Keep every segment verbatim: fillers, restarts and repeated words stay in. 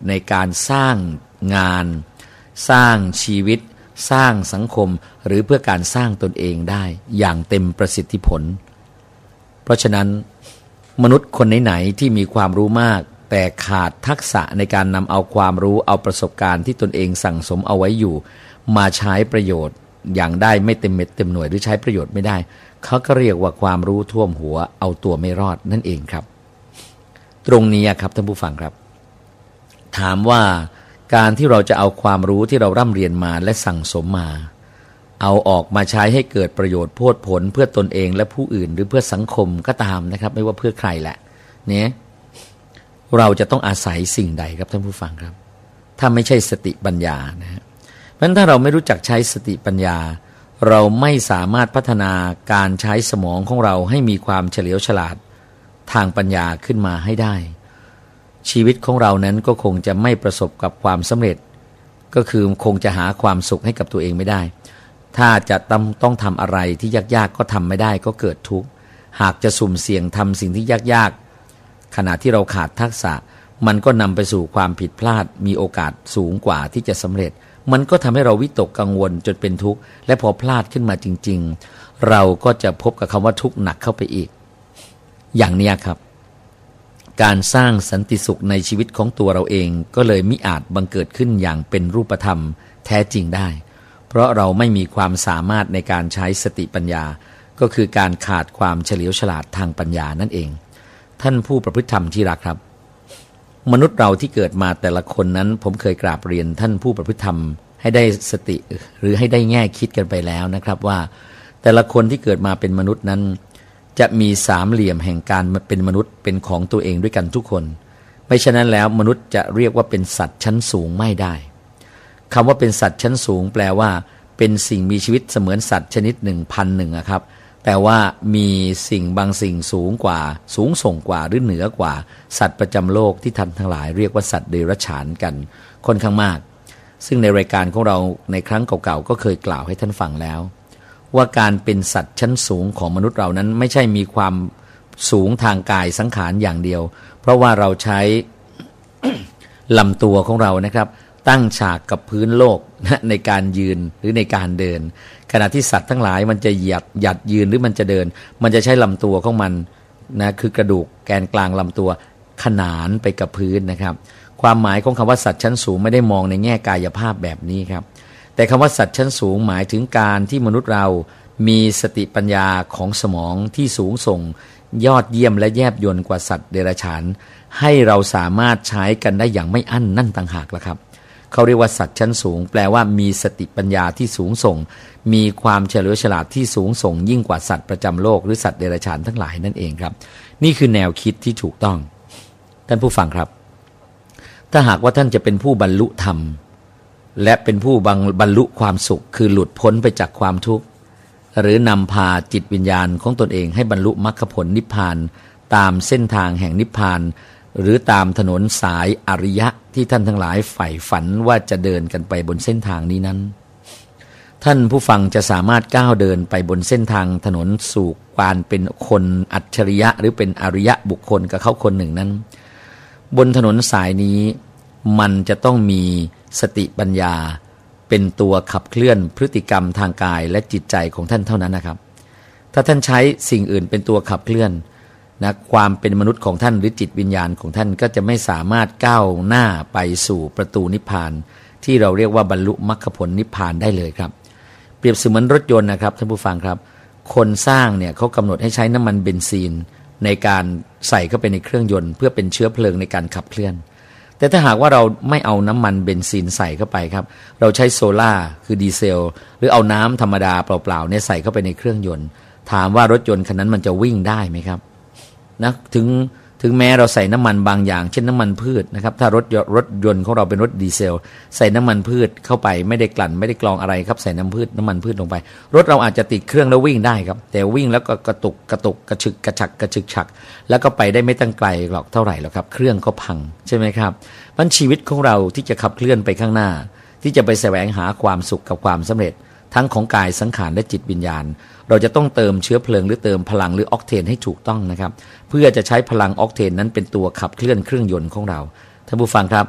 ในการสร้างงานสร้างชีวิตสร้างสังคมหรือเพื่อการสร้างตนเองได้อย่างเต็มประสิทธิผลเพราะฉะนั้นมนุษย์คนไหนๆที่มีความรู้มากแต่ขาดทักษะในการนำเอาความรู้เอาประสบการณ์ที่ตนเองสั่งสมเอาไว้อยู่มาใช้ประโยชน์อย่างได้ไม่เต็มเม็ดเต็มหน่วยหรือใช้ประโยชน์ไม่ได้เขาก็เรียกว่าความรู้ท่วมหัวเอาตัวไม่รอดนั่นเองครับตรงนี้ครับท่านผู้ฟังครับถามว่าการที่เราจะเอาความรู้ที่เราร่ำเรียนมาและสั่งสมมาเอาออกมาใช้ให้เกิดประโยชน์โพดผลเพื่อตนเองและผู้อื่นหรือเพื่อสังคมก็ตามนะครับไม่ว่าเพื่อใครแหละเนี่ยเราจะต้องอาศัยสิ่งใดครับท่านผู้ฟังครับถ้าไม่ใช่สติปัญญานะฮะเพราะฉะนั้นถ้าเราไม่รู้จักใช้สติปัญญาเราไม่สามารถพัฒนาการใช้สมองของเราให้มีความเฉลียวฉลาดทางปัญญาขึ้นมาให้ได้ชีวิตของเรานั้นก็คงจะไม่ประสบกับความสำเร็จก็คือคงจะหาความสุขให้กับตัวเองไม่ได้ถ้าจะต้องต้องทำอะไรที่ยากๆก็ทำไม่ได้ก็เกิดทุกข์หากจะสุ่มเสี่ยงทำสิ่งที่ยากๆขณะที่เราขาดทักษะมันก็นำไปสู่ความผิดพลาดมีโอกาสสูงกว่าที่จะสำเร็จมันก็ทำให้เราวิตกกังวลจนเป็นทุกข์และพอพลาดขึ้นมาจริงๆเราก็จะพบกับคำว่าทุกข์หนักเข้าไปอีกอย่างนี้ครับการสร้างสันติสุขในชีวิตของตัวเราเองก็เลยมิอาจบังเกิดขึ้นอย่างเป็นรูปธรรมแท้จริงได้เพราะเราไม่มีความสามารถในการใช้สติปัญญาก็คือการขาดความเฉลียวฉลาดทางปัญญานั่นเองท่านผู้ประพฤติธรรมที่รักครับมนุษย์เราที่เกิดมาแต่ละคนนั้นผมเคยกราบเรียนท่านผู้ประพฤติธรรมให้ได้สติหรือให้ได้แง่คิดกันไปแล้วนะครับว่าแต่ละคนที่เกิดมาเป็นมนุษย์นั้นจะมีสามเหลี่ยมแห่งการเป็นมนุษย์เป็นของตัวเองด้วยกันทุกคนไม่ฉะนั้นแล้วมนุษย์จะเรียกว่าเป็นสัตว์ชั้นสูงไม่ได้คำว่าเป็นสัตว์ชั้นสูงแปลว่าเป็นสิ่งมีชีวิตเสมือนสัตว์ชนิดหนึ่งพันหนึ่งครับแต่ว่ามีสิ่งบางสิ่งสูงกว่าสูงส่งกว่าหรือเหนือกว่าสัตว์ประจำโลกที่ท่านทั้งหลายเรียกว่าสัตว์เดรัจฉานกันค่อนข้างมากซึ่งในรายการของเราในครั้งเก่าๆก็เคยกล่าวให้ท่านฟังแล้วว่าการเป็นสัตว์ชั้นสูงของมนุษย์เรานั้นไม่ใช่มีความสูงทางกายสังขารอย่างเดียวเพราะว่าเราใช้ ลำตัวของเรานะครับตั้งฉากกับพื้นโลกในการยืนหรือในการเดินขณะที่สัตว์ทั้งหลายมันจะเหยียดหยัดยืนหรือมันจะเดินมันจะใช้ลำตัวของมันนะคือกระดูกแกนกลางลำตัวขนานไปกับพื้นนะครับความหมายของคำว่าสัตว์ชั้นสูงไม่ได้มองในแง่กายภาพแบบนี้ครับแต่คำว่าสัตว์ชั้นสูงหมายถึงการที่มนุษย์เรามีสติปัญญาของสมองที่สูงส่งยอดเยี่ยมและแยบยลกว่าสัตว์เดรัจฉานให้เราสามารถใช้กันได้อย่างไม่อั้นนั่นต่างหากละครับเขาเรียกว่าสัตว์ชั้นสูงแปลว่ามีสติปัญญาที่สูงส่งมีความเฉลียวฉลาดที่สูงส่งยิ่งกว่าสัตว์ประจำโลกหรือสัตว์เดรัจฉานทั้งหลายนั่นเองครับนี่คือแนวคิดที่ถูกต้องท่านผู้ฟังครับถ้าหากว่าท่านจะเป็นผู้บรรลุธรรมและเป็นผู้บรรลุความสุขคือหลุดพ้นไปจากความทุกข์หรือนำพาจิตวิญญาณของตนเองให้บรรลุมรรคผลนิพพานตามเส้นทางแห่งนิพพานหรือตามถนนสายอริยะที่ท่านทั้งหลายใฝ่ฝันว่าจะเดินกันไปบนเส้นทางนี้นั้นท่านผู้ฟังจะสามารถก้าวเดินไปบนเส้นทางถนนสู่การเป็นคนอัจฉริยะหรือเป็นอริยะบุคคลกับเขาคนหนึ่งนั้นบนถนนสายนี้มันจะต้องมีสติปัญญาเป็นตัวขับเคลื่อนพฤติกรรมทางกายและจิตใจของท่านเท่านั้นนะครับถ้าท่านใช้สิ่งอื่นเป็นตัวขับเคลื่อนนะความเป็นมนุษย์ของท่านหรือจิตวิญญาณของท่านก็จะไม่สามารถก้าวหน้าไปสู่ประตูนิพพานที่เราเรียกว่าบรรลุมรรคผลนิพพานได้เลยครับเปรียบเสมือนรถยนต์นะครับท่านผู้ฟังครับคนสร้างเนี่ยเขากำหนดให้ใช้น้ำมันเบนซินในการใส่เข้าไปในเครื่องยนต์เพื่อเป็นเชื้อเพลิงในการขับเคลื่อนแต่ถ้าหากว่าเราไม่เอาน้ำมันเบนซินใส่เข้าไปครับเราใช้โซล่าคือดีเซลหรือเอาน้ำธรรมดาเปล่าๆเนี่ยใส่เข้าไปในเครื่องยนต์ถามว่ารถยนต์คันนั้นมันจะวิ่งได้ไหมครับนะถึงถึงแม้เราใส่น้ำมันบางอย่างเช่นน้ำมันพืชนะครับถ้ารถรถยนต์ของเราเป็นรถดีเซลใส่น้ำมันพืชเข้าไปไม่ได้กลั่นไม่ได้กรองอะไรครับใส่น้ำพืชน้ำมันพืชลงไปรถเราอาจจะติดเครื่องแล้ววิ่งได้ครับแต่วิ่งแล้วก็กระตุกกระตุกกระชึกกระฉักกระชึกฉักแล้วก็ไปได้ไม่ตั้งไกลหรอกเท่าไหร่หรอกครับเครื่องก็พังใช่ไหมครับมันชีวิตของเราที่จะขับเคลื่อนไปข้างหน้าที่จะไปแสวงหาความสุขกับความสำเร็จทั้งของกายสังขารและจิตวิญญาณเราจะต้องเติมเชื้อเพลิงหรือเติมพลังหรือออกเทนให้ถูกต้องนะครับเพื่อจะใช้พลังออกเทนนั้นเป็นตัวขับเคลื่อนเครื่องยนต์ของเราท่านผู้ฟังครับ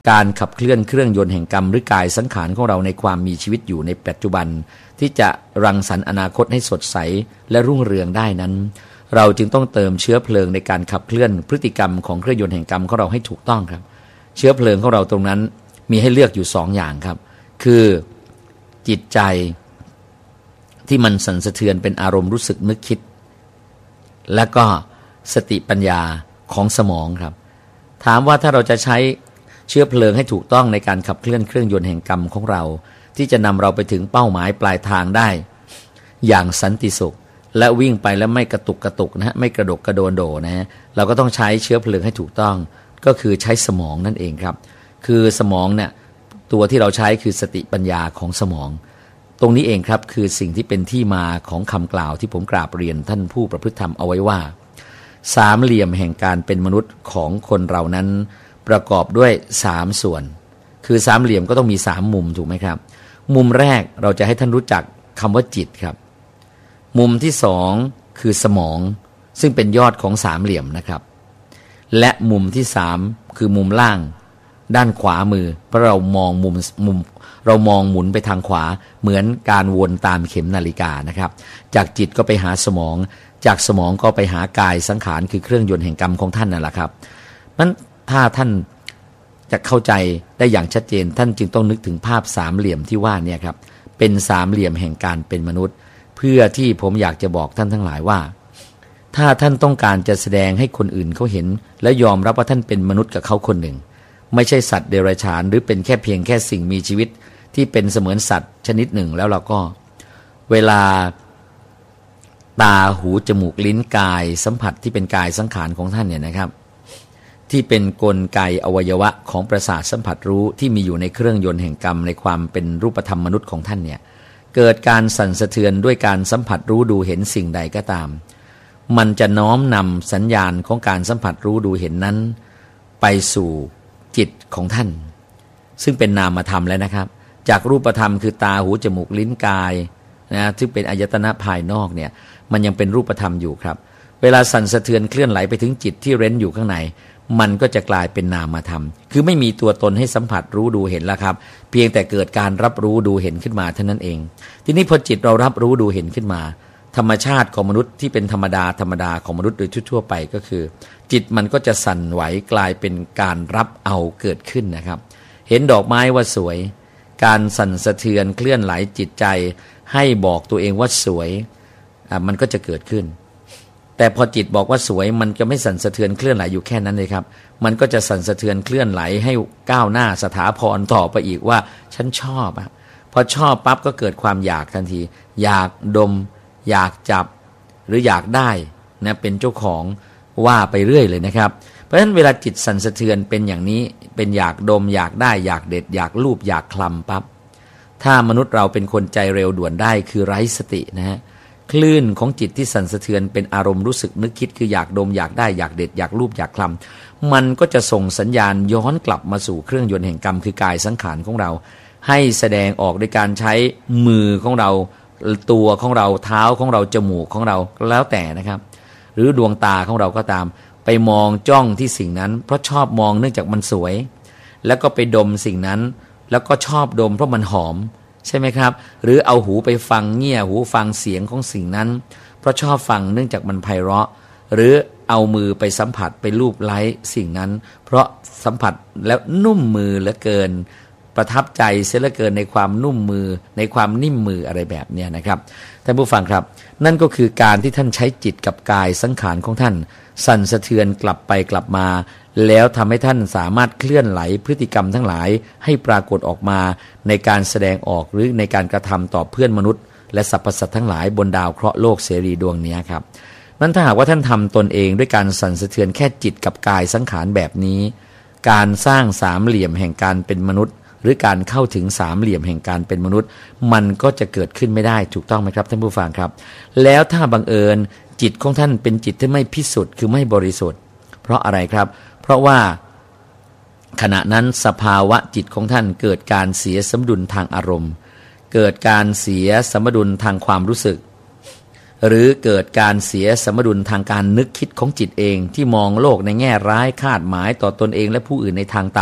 การขับเคลื่อนเครื่องยนต์แห่งกรรมหรือกายสังขารของเราในความมีชีวิตอยู่ในปัจจุบันที่จะรังสรรค์อนาคตให้สดใสและรุ่งเรืองได้นั้นเราจึงต้องเติมเชื้อเพลิงในการขับเคลื่อนพฤติกรรมของเครื่องยนต์แห่งกรรมของเราให้ถูกต้องครับเชื้อเพลิงของเราตรงนั้นมีให้เลือกอยู่สองอย่างครับคือจิตใจที่มันสั่นสะเทือนเป็นอารมณ์รู้สึกนึกคิดและก็สติปัญญาของสมองครับถามว่าถ้าเราจะใช้เชื้อเพลิงให้ถูกต้องในการขับเคลื่อนเครื่องยนต์แห่งกรรมของเราที่จะนำเราไปถึงเป้าหมายปลายทางได้อย่างสันติสุขและวิ่งไปแล้วไม่กระตุกกระตุกนะฮะไม่กระดกกระโดนโดนะฮะเราก็ต้องใช้เชื้อเพลิงให้ถูกต้องก็คือใช้สมองนั่นเองครับคือสมองเนี่ยตัวที่เราใช้คือสติปัญญาของสมองตรงนี้เองครับคือสิ่งที่เป็นที่มาของคำกล่าวที่ผมกราบเรียนท่านผู้ประพฤติธรรมเอาไว้ว่าสามเหลี่ยมแห่งการเป็นมนุษย์ของคนเรานั้นประกอบด้วยสามส่วนคือสามเหลี่ยมก็ต้องมีสามมุมถูกไหมครับมุมแรกเราจะให้ท่านรู้จักคำว่าจิตครับมุมที่สองคือสมองซึ่งเป็นยอดของสามเหลี่ยมนะครับและมุมที่สามคือมุมล่างด้านขวามือเพราะเรามองมุมมุมเรามองหมุนไปทางขวาเหมือนการวนตามเข็มนาฬิกานะครับจากจิตก็ไปหาสมองจากสมองก็ไปหากายสังขารคือเครื่องยนต์แห่งกรรมของท่านนั่นแหละครับนั้นถ้าท่านจะเข้าใจได้อย่างชัดเจนท่านจึงต้องนึกถึงภาพสามเหลี่ยมที่ว่าเนี่ยครับเป็นสามเหลี่ยมแห่งการเป็นมนุษย์เพื่อที่ผมอยากจะบอกท่านทั้งหลายว่าถ้าท่านต้องการจะแสดงให้คนอื่นเขาเห็นและยอมรับว่าท่านเป็นมนุษย์กับเขาคนหนึ่งไม่ใช่สัตว์เดรัจฉานหรือเป็นแค่เพียงแค่สิ่งมีชีวิตที่เป็นเสมือนสัตว์ชนิดหนึ่งแล้วเราก็เวลาตาหูจมูกลิ้นกายสัมผัสที่เป็นกายสังขารของท่านเนี่ยนะครับที่เป็นกลไกอวัยวะของประสาทสัมผัสรู้ที่มีอยู่ในเครื่องยนต์แห่งกรรมในความเป็นรูปธรรมมนุษย์ของท่านเนี่ยเกิดการสั่นสะเทือนด้วยการสัมผัสรู้ดูเห็นสิ่งใดก็ตามมันจะน้อมนำสัญญาณของการสัมผัสรู้ดูเห็นนั้นไปสู่จิตของท่านซึ่งเป็นนามธรรมแล้วนะครับจากรูปธรรมคือตาหูจมูกลิ้นกายนะซึ่งเป็นอายตนะภายนอกเนี่ยมันยังเป็นรูปธรรมอยู่ครับเวลาสั่นสะเทือนเคลื่อนไหลไปถึงจิตที่เร้นอยู่ข้างในมันก็จะกลายเป็นนามธรรมคือไม่มีตัวตนให้สัมผัสรู้ดูเห็นแล้วครับเพียงแต่เกิดการรับรู้ดูเห็นขึ้นมาเท่านั้นเองทีนี้พอจิตเรารับรู้ดูเห็นขึ้นมาธรรมชาติของมนุษย์ที่เป็นธรรมดาธรรมดาของมนุษย์โดยทั่วๆไปก็คือจิตมันก็จะสั่นไหวกลายเป็นการรับเอาเกิดขึ้นนะครับเห็นดอกไม้ว่าสวยการสั่นสะเทือนเคลื่อนไหลจิตใจให้บอกตัวเองว่าสวยอ่ะมันก็จะเกิดขึ้นแต่พอจิตบอกว่าสวยมันจะไม่สั่นสะเทือนเคลื่อนไหลอยู่แค่นั้นเลยครับมันก็จะสั่นสะเทือนเคลื่อนไหลให้ก้าวหน้าสถาพรต่อไปอีกว่าฉันชอบอ่ะพอชอบปั๊บก็เกิดความอยากทันทีอยากดมอยากจับหรืออยากได้นะเป็นเจ้าของว่าไปเรื่อยเลยนะครับเพราะฉะนั้นเวลาจิตสั่นสะเทือนเป็นอย่างนี้เป็นอยากดมอยากได้อยากเด็ดอยากลูบอยากคลำปั๊บถ้ามนุษย์เราเป็นคนใจเร็วด่วนได้คือไร้สตินะฮะคลื่นของจิตที่สั่นสะเทือนเป็นอารมณ์รู้สึกนึกคิดคืออยากดมอยากได้อยากเด็ดอยากลูบอยากคลำมันก็จะส่งสัญญาณย้อนกลับมาสู่เครื่องยนต์แห่งกรรมคือกายสังขารของเราให้แสดงออกด้วยการใช้มือของเราตัวของเราเท้าของเราจมูกของเราแล้วแต่นะครับหรือดวงตาของเราก็ตามไปมองจ้องที่สิ่งนั้นเพราะชอบมองเนื่องจากมันสวยแล้วก็ไปดมสิ่งนั้นแล้วก็ชอบดมเพราะมันหอมใช่ไหมครับหรือเอาหูไปฟังเงี่ยหูฟังเสียงของสิ่งนั้นเพราะชอบฟังเนื่องจากมันไพเราะหรือเอามือไปสัมผัสไปลูบไล้สิ่งนั้นเพราะสัมผัสแล้วนุ่มมือเหลือเกินประทับใจเสียเหลือเกินในความนุ่มมือในความนิ่มมืออะไรแบบนี้นะครับท่านผู้ฟังครับนั่นก็คือการที่ท่านใช้จิตกับกายสังขารของท่านสั่นสะเทือนกลับไปกลับมาแล้วทำให้ท่านสามารถเคลื่อนไหลพฤติกรรมทั้งหลายให้ปรากฏออกมาในการแสดงออกหรือในการกระทำต่อเพื่อนมนุษย์และสรรพสัตว์ทั้งหลายบนดาวเคราะห์โลกเสรีดวงนี้ครับนั้นถ้าหากว่าท่านทำตนเองด้วยการสั่นสะเทือนแค่จิตกับกายสังขารแบบนี้การสร้างสามเหลี่ยมแห่งการเป็นมนุษย์หรือการเข้าถึงสามเหลี่ยมแห่งการเป็นมนุษย์มันก็จะเกิดขึ้นไม่ได้ถูกต้องไหมครับท่านผู้ฟังครับแล้วถ้าบังเอิญจิตของท่านเป็นจิตที่ไม่พิสุทธิ์คือไม่บริสุทธิ์เพราะอะไรครับเพราะว่าขณะนั้นสภาวะจิตของท่านเกิดการเสียสมดุลทางอารมณ์เกิดการเสียสมดุลทางความรู้สึกหรือเกิดการเสียสมดุลทางการนึกคิดของจิตเองที่มองโลกในแง่ร้ายคาดหมายต่อตนเองและผู้อื่นในทางต่ำ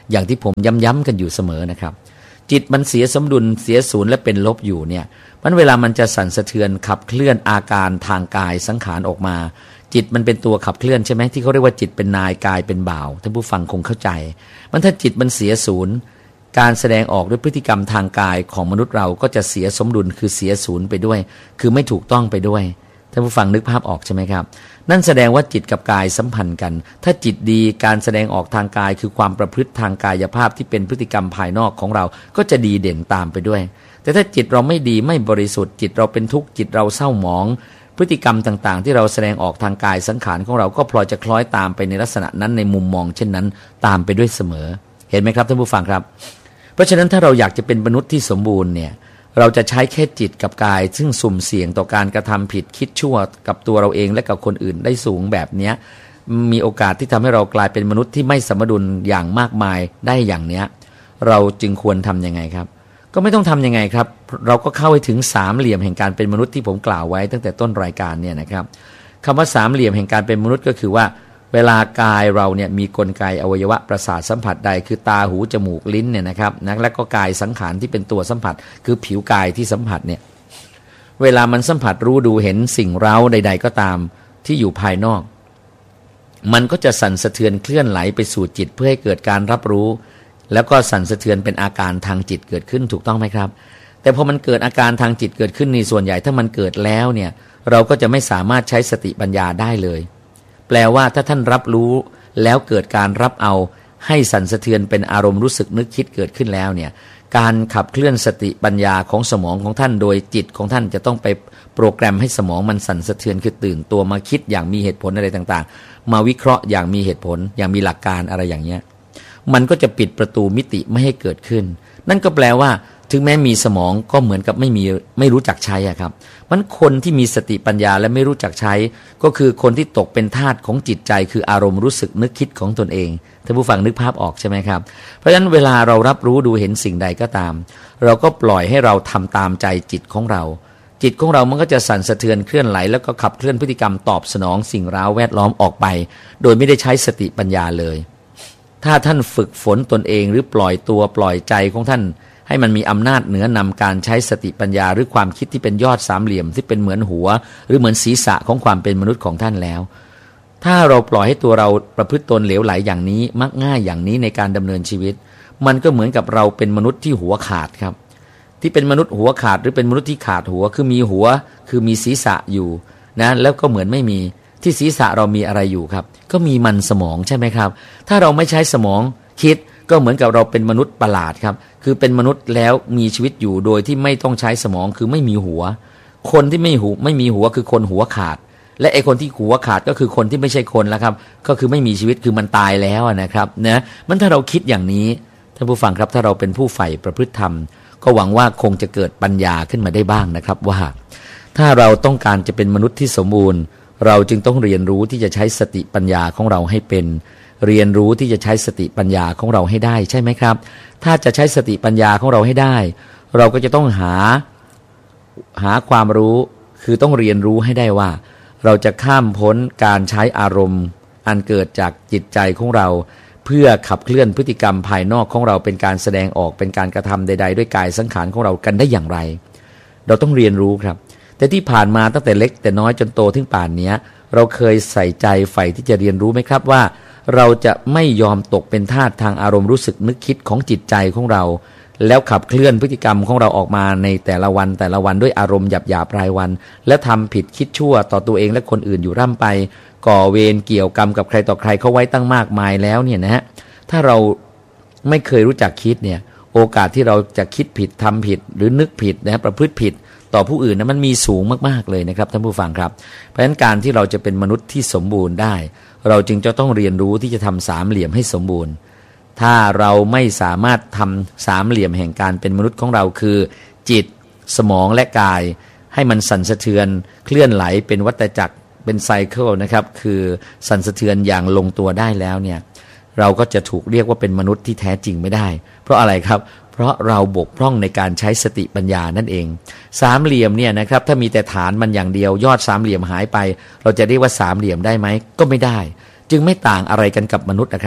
อย่างที่ผมย้ำๆกันอยู่เสมอนะครับจิตมันเสียสมดุลเสียศูนย์และเป็นลบอยู่เนี่ยมันเวลามันจะสั่นสะเทือนขับเคลื่อนอาการทางกายสังขารออกมาจิตมันเป็นตัวขับเคลื่อนใช่ไหมที่เขาเรียกว่าจิตเป็นนายกายเป็นบ่าวท่านผู้ฟังคงเข้าใจมันถ้าจิตมันเสียศูนย์การแสดงออกด้วยพฤติกรรมทางกายของมนุษย์เราก็จะเสียสมดุลคือเสียศูนย์ไปด้วยคือไม่ถูกต้องไปด้วยท่านผู้ฟังนึกภาพออกใช่ไหมครับนั่นแสดงว่าจิตกับกายสัมพันธ์กันถ้าจิตดีการแสดงออกทางกายคือความประพฤติทางกายภาพที่เป็นพฤติกรรมภายนอกของเราก็จะดีเด่นตามไปด้วยแต่ถ้าจิตเราไม่ดีไม่บริสุทธิ์จิตเราเป็นทุกข์จิตเราเศร้าหมองพฤติกรรมต่างๆที่เราแสดงออกทางกายสังขารของเราก็พลอยจะคล้อยตามไปในลักษณะนั้นในมุมมองเช่นนั้นตามไปด้วยเสมอเห็นไหมครับท่านผู้ฟังครับเพราะฉะนั้นถ้าเราอยากจะเป็นมนุษย์ที่สมบูรณ์เนี่ยเราจะใช้แค่จิตกับกายซึ่งสุ่มเสี่ยงต่อการกระทำผิดคิดชั่วกับตัวเราเองและกับคนอื่นได้สูงแบบนี้มีโอกาสที่ทำให้เรากลายเป็นมนุษย์ที่ไม่สมดุลอย่างมากมายได้อย่างเนี้ยเราจึงควรทำยังไงครับก็ไม่ต้องทำยังไงครับเราก็เข้าไปถึงสามเหลี่ยมแห่งการเป็นมนุษย์ที่ผมกล่าวไว้ตั้งแต่ต้นรายการเนี่ยนะครับคำว่าสามเหลี่ยมแห่งการเป็นมนุษย์ก็คือว่าเวลากายเราเนี่ยมีกลไกอวัยวะประสาทสัมผัสใดคือตาหูจมูกลิ้นเนี่ยนะครับนะและก็กายสังขารที่เป็นตัวสัมผัสคือผิวกายที่สัมผัสเนี่ยเวลามันสัมผัสรู้ดูเห็นสิ่งเร้าใดๆก็ตามที่อยู่ภายนอกมันก็จะสั่นสะเทือนเคลื่อนไหลไปสู่จิตเพื่อให้เกิดการรับรู้แล้วก็สั่นสะเทือนเป็นอาการทางจิตเกิดขึ้นถูกต้องไหมครับแต่พอมันเกิดอาการทางจิตเกิดขึ้นในส่วนใหญ่ถ้ามันเกิดแล้วเนี่ยเราก็จะไม่สามารถใช้สติปัญญาได้เลยแปลว่าถ้าท่านรับรู้แล้วเกิดการรับเอาให้สั่นสะเทือนเป็นอารมณ์รู้สึกนึกคิดเกิดขึ้นแล้วเนี่ยการขับเคลื่อนสติปัญญาของสมองของท่านโดยจิตของท่านจะต้องไปโปรแกรมให้สมองมันสั่นสะเทือนคือตื่นตัวมาคิดอย่างมีเหตุผลอะไรต่างๆมาวิเคราะห์อย่างมีเหตุผลอย่างมีหลักการอะไรอย่างเงี้ยมันก็จะปิดประตูมิติไม่ให้เกิดขึ้นนั่นก็แปลว่าถึงแม้มีสมองก็เหมือนกับไม่มีไม่รู้จักใช้อะครับมันคนที่มีสติปัญญาและไม่รู้จักใช้ก็คือคนที่ตกเป็นทาสของจิตใจคืออารมณ์รู้สึกนึกคิดของตนเองท่านผู้ฟังนึกภาพออกใช่ไหมครับเพราะฉะนั้นเวลาเรารับรู้ดูเห็นสิ่งใดก็ตามเราก็ปล่อยให้เราทำตามใจจิตของเราจิตของเรามันก็จะสั่นสะเทือนเคลื่อนไหลแล้วก็ขับเคลื่อนพฤติกรรมตอบสนองสิ่งร้าวแวดล้อมออกไปโดยไม่ได้ใช้สติปัญญาเลยถ้าท่านฝึกฝนตนเองหรือปล่อยตัวปล่อยใจของท่านให้มันมีอำนาจเหนือนำการใช้สติปัญญาหรือความคิดที่เป็นยอดสามเหลี่ยมที่เป็นเหมือนหัวหรือเหมือนศีรษะของความเป็นมนุษย์ของท่านแล้วถ้าเราปล่อยให้ตัวเราประพฤติตนเหลวไหลอย่างนี้มักง่ายอย่างนี้ในการดำเนินชีวิตมันก็เหมือนกับเราเป็นมนุษย์ที่หัวขาดครับที่เป็นมนุษย์หัวขาดหรือเป็นมนุษย์ที่ขาดหัวคือมีหัวคือมีศีรษะอยู่นะแล้วก็เหมือนไม่มีที่ศีรษะเรามีอะไรอยู่ครับก็มีมันสมองใช่ไหมครับถ้าเราไม่ใช้สมองคิดก็เหมือนกับเราเป็นมนุษย์ประหลาดครับคือเป็นมนุษย์แล้วมีชีวิตอยู่โดยที่ไม่ต้องใช้สมองคือไม่มีหัวคนที่ไม่หูไม่มีหัวคือคนหัวขาดและไอ้คนที่หัวขาดก็คือคนที่ไม่ใช่คนแล้วครับก็คือไม่มีชีวิตคือมันตายแล้วนะครับนะมันถ้าเราคิดอย่างนี้ท่านผู้ฟังครับถ้าเราเป็นผู้ใฝ่ประพฤติธรรมก็หวังว่าคงจะเกิดปัญญาขึ้นมาได้บ้างนะครับว่าถ้าเราต้องการจะเป็นมนุษย์ที่สมบูรณ์เราจึงต้องเรียนรู้ที่จะใช้สติปัญญาของเราให้เป็นเรียนรู้ที่จะใช้สติปัญญาของเราให้ได้ใช่ไหมครับถ้าจะใช้สติปัญญาของเราให้ได้เราก็จะต้องหาหาความรู้คือต้องเรียนรู้ให้ได้ว่าเราจะข้ามพ้นการใช้อารมณ์อันเกิดจากจิตใจของเราเพื่อขับเคลื่อนพฤติกรรมภายนอกของเราเป็นการแสดงออกเป็นการกระทำใดๆด้วยกายสังขารของเรากันได้อย่างไรเราต้องเรียนรู้ครับแต่ที่ผ่านมาตั้งแต่เล็กแต่น้อยจนโตถึงป่านนี้เราเคยใส่ใจใฝ่ที่จะเรียนรู้ไหมครับว่าเราจะไม่ยอมตกเป็นทาสทางอารมณ์รู้สึกนึกคิดของจิตใจของเราแล้วขับเคลื่อนพฤติกรรมของเราออกมาในแต่ละวันแต่ละวันด้วยอารมณ์หยาบๆรายวันและทำผิดคิดชั่วต่อตัวเองและคนอื่นอยู่ร่ำไปก่อเวรเกี่ยวกรรมกับใครต่อใครเขาไว้ตั้งมากมายแล้วเนี่ยนะฮะถ้าเราไม่เคยรู้จักคิดเนี่ยโอกาสที่เราจะคิดผิดทำผิดหรือนึกผิดนะประพฤติผิดต่อผู้อื่นนะมันมีสูงมากๆเลยนะครับท่านผู้ฟังครับเพราะฉะนั้นการที่เราจะเป็นมนุษย์ที่สมบูรณ์ได้เราจึงจะต้องเรียนรู้ที่จะทำสามเหลี่ยมให้สมบูรณ์ถ้าเราไม่สามารถทำสามเหลี่ยมแห่งการเป็นมนุษย์ของเราคือจิตสมองและกายให้มันสั่นสะเทือนเคลื่อนไหลเป็นวัฏจักรเป็นไซเคิลนะครับคือสั่นสะเทือนอย่างลงตัวได้แล้วเนี่ยเราก็จะถูกเรียกว่าเป็นมนุษย์ที่แท้จริงไม่ได้เพราะอะไรครับเพราะเราบกพร่องในการใช้สติปัญญานั่นเองสามเหลี่ยมเนี่ยนะครับถ้ามีแต่ฐานมันอย่างเดียวยอดสามเหลี่ยมหายไปเราจะเรียกว่าสามเหลี่ยมได้ไหมก็ไม่ได้จึงไม่ต่างอะไรกันกับมนุษย์นะครับ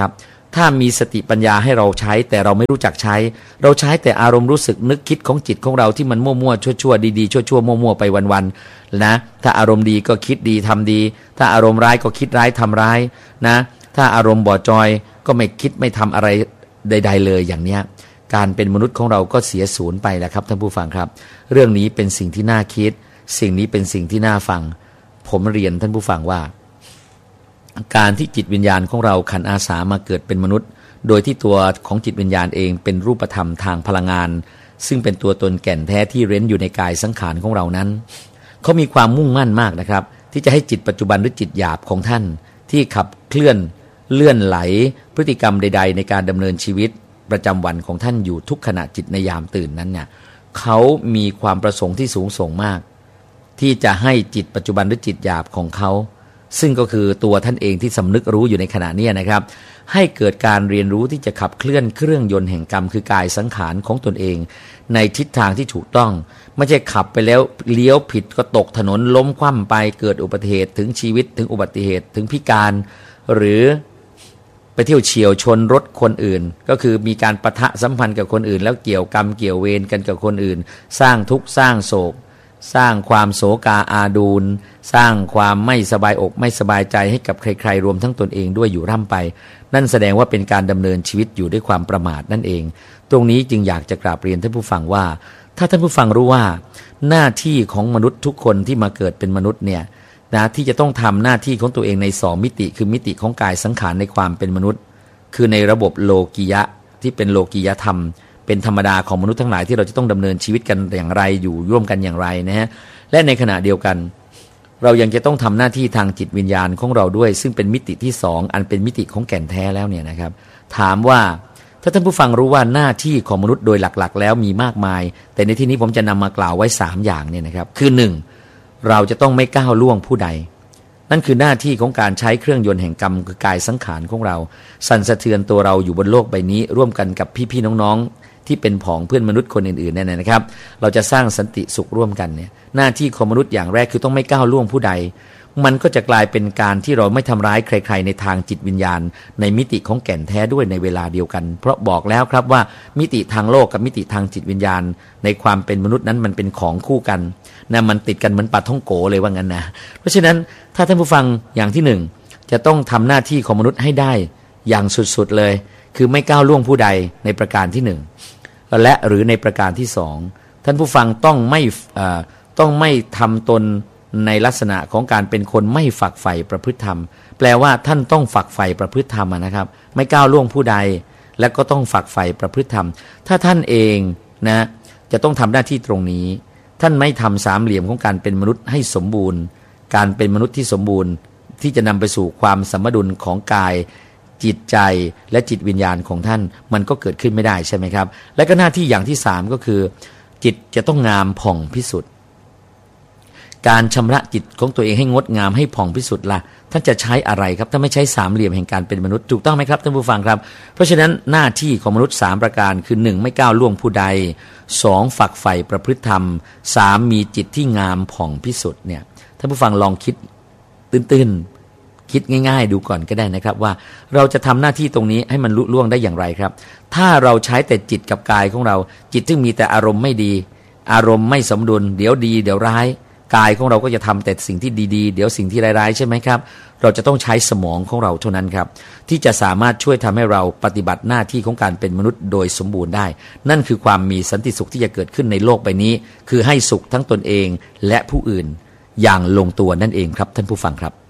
ถ้ามีสติปัญญาให้เราใช้แต่เราไม่รู้จักใช้เราใช้แต่อารมณ์รู้สึกนึกคิดของจิตของเราที่มันมั่วๆชั่วๆดีๆชั่วๆมั่วๆไปวันๆนะถ้าอารมณ์ดีก็คิดดีทำดีถ้าอารมณ์ร้ายก็คิดร้ายทำร้ายนะถ้าอารมณ์บ่อจอยก็ไม่คิดไม่ทำอะไรใดๆเลยอย่างเนี้ยการเป็นมนุษย์ของเราก็เสียศูนย์ไปแล้วครับท่านผู้ฟังครับเรื่องนี้เป็นสิ่งที่น่าคิดสิ่งนี้เป็นสิ่งที่น่าฟังผมเรียนท่านผู้ฟังว่าการที่จิตวิญญาณของเราขันอาสามาเกิดเป็นมนุษย์โดยที่ตัวของจิตวิญญาณเองเป็นรูปธรรมทางพลังงานซึ่งเป็นตัวตนแก่นแท้ที่เร้นอยู่ในกายสังขารของเรานั้นเขามีความมุ่งมั่นมากนะครับที่จะให้จิตปัจจุบันหรือจิตหยาบของท่านที่ขับเคลื่อนเลื่อนไหลพฤติกรรมใดๆในการดำเนินชีวิตประจำวันของท่านอยู่ทุกขณะจิตในยามตื่นนั้นเนี่ยเขามีความประสงค์ที่สูงส่งมากที่จะให้จิตปัจจุบันหรือจิตหยาบของเขาซึ่งก็คือตัวท่านเองที่สำนึกรู้อยู่ในขณะนี้นะครับให้เกิดการเรียนรู้ที่จะขับเคลื่อนเครื่องยนต์แห่งกรรมคือกายสังขารของตนเองในทิศทางที่ถูกต้องไม่ใช่ขับไปแล้วเลี้ยวผิดก็ตกถนนล้มคว่ำไปเกิดอุบัติเหตุถึงชีวิตถึงอุบัติเหตุถึงพิการหรือไปเที่ยวเฉียวชนรถคนอื่นก็คือมีการปะทะสัมพันธ์กับคนอื่นแล้วเกี่ยวกรรมเกี่ยวเวรกันกับคนอื่นสร้างทุกข์สร้างโศกสร้างความโศกาอาดูลสร้างความไม่สบายอกไม่สบายใจให้กับใครๆรวมทั้งตนเองด้วยอยู่ร่ำไปนั่นแสดงว่าเป็นการดำเนินชีวิตอยู่ด้วยความประมาทนั่นเองตรงนี้จึงอยากจะกราบเรียนท่านผู้ฟังว่าถ้าท่านผู้ฟังรู้ว่าหน้าที่ของมนุษย์ทุกคนที่มาเกิดเป็นมนุษย์เนี่ยนะที่จะต้องทำหน้าที่ของตัวเองในสองมิติคือมิติของกายสังขารในความเป็นมนุษย์คือในระบบโลกียะที่เป็นโลกียธรรมเป็นธรรมดาของมนุษย์ทั้งหลายที่เราจะต้องดำเนินชีวิตกันอย่างไรอยู่ร่วมกันอย่างไรนะฮะและในขณะเดียวกันเรายังจะต้องทำหน้าที่ทางจิตวิญญาณของเราด้วยซึ่งเป็นมิติที่สองอันเป็นมิติของแก่นแท้แล้วเนี่ยนะครับถามว่าถ้าท่านผู้ฟังรู้ว่าหน้าที่ของมนุษย์โดยหลักๆแล้วมีมากมายแต่ในที่นี้ผมจะนำมากล่าวไว้สามอย่างเนี่ยนะครับคือหนึ่งเราจะต้องไม่ก้าวล่วงผู้ใดนั่นคือหน้าที่ของการใช้เครื่องยนต์แห่งกรรมคือกายสังขารของเราสั่นสะเทือนตัวเราอยู่บนโลกใบนี้ร่วมกันกับพี่ๆน้องๆที่เป็นผองเพื่อนมนุษย์คนอื่นๆเนี่ยนะครับเราจะสร้างสันติสุขร่วมกันเนี่ยหน้าที่ของมนุษย์อย่างแรกคือต้องไม่ก้าวล่วงผู้ใดมันก็จะกลายเป็นการที่เราไม่ทำร้ายใครๆในทางจิตวิญญาณในมิติของแก่นแท้ด้วยในเวลาเดียวกันเพราะบอกแล้วครับว่ามิติทางโลกกับมิติทางจิตวิญญาณในความเป็นมนุษย์นั้นมันเป็นของคู่กันนะมันติดกันเหมือนปลาท่องโกเลยว่างั้นนะเพราะฉะนั้นถ้าท่านผู้ฟังอย่างที่หนึ่งจะต้องทำหน้าที่ของมนุษย์ให้ได้อย่างสุดๆเลยคือไม่ก้าวล่วงผู้ใดในประการที่หนึ่งและหรือในประการที่สองท่านผู้ฟังต้องไม่ต้องไม่ทำตนในลักษณะของการเป็นคนไม่ฝักใฝ่ประพฤติธรรมแปลว่าท่านต้องฝักใฝ่ประพฤติธรรมนะครับไม่ก้าวล่วงผู้ใดและก็ต้องฝักใฝ่ประพฤติธรรมถ้าท่านเองนะจะต้องทำหน้าที่ตรงนี้ท่านไม่ทำสามเหลี่ยมของการเป็นมนุษย์ให้สมบูรณ์การเป็นมนุษย์ที่สมบูรณ์ที่จะนำไปสู่ความสมดุลของกายจิตใจและจิตวิญญาณของท่านมันก็เกิดขึ้นไม่ได้ใช่ไหมครับและก็หน้าที่อย่างที่สามก็คือจิตจะต้องงามผ่องพิสุทธิ์การชำระจิตของตัวเองให้งดงามให้ผ่องพิสุทธิ์ล่ะท่านจะใช้อะไรครับถ้าไม่ใช้สามเหลี่ยมแห่งการเป็นมนุษย์ถูกต้องไหมครับท่านผู้ฟังครับเพราะฉะนั้นหน้าที่ของมนุษย์สามประการคือหนึ่งไม่ก้าวล่วงผู้ใดสองฝักใฝ่ประพฤติธรรมสามมีจิตที่งามผ่องพิสุทธิ์เนี่ยท่านผู้ฟังลองคิดตื้นๆคิดง่ายๆดูก่อนก็ได้นะครับว่าเราจะทำหน้าที่ตรงนี้ให้มันลุล่วงได้อย่างไรครับถ้าเราใช้แต่จิตกับกายของเราจิตที่มีแต่อารมณ์ไม่ดีอารมณ์ไม่สมดุลเดี๋ยวดีเดี๋ยวร้ายกายของเราก็จะทำแต่สิ่งที่ดีๆเดี๋ยวสิ่งที่ร้ายๆใช่ไหมครับเราจะต้องใช้สมองของเราเท่านั้นครับที่จะสามารถช่วยทำให้เราปฏิบัติหน้าที่ของการเป็นมนุษย์โดยสมบูรณ์ได้นั่นคือความมีสันติสุขที่จะเกิดขึ้นในโลกใบนี้คือให้สุขทั้งตนเองและผู้อื่นอย่างลงตัวนั่นเองครับท่านผู้ฟังครับ